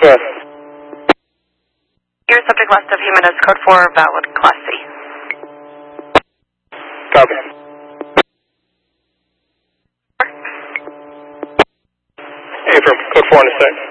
Yes. Your subject last of Jimenez, code 4, valid, Class C. Copy. Hey, from code 4 in a sec.